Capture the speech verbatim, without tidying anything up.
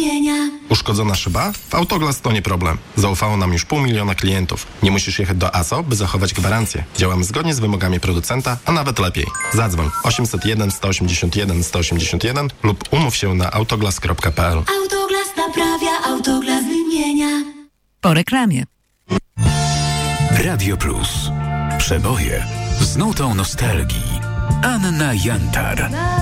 wymienia. Uszkodzona szyba? W Autoglas to nie problem. Zaufało nam już pół miliona klientów. Nie musisz jechać do A S O, by zachować gwarancję. Działamy zgodnie z wymogami producenta, a nawet lepiej. Zadzwoń osiemset jeden, sto osiemdziesiąt jeden, sto osiemdziesiąt jeden lub umów się na autoglas kropka p l. Autoglas naprawia, Autoglas wymienia. Po reklamie. Radio Plus. Przeboje z nutą nostalgii. Anna Jantar.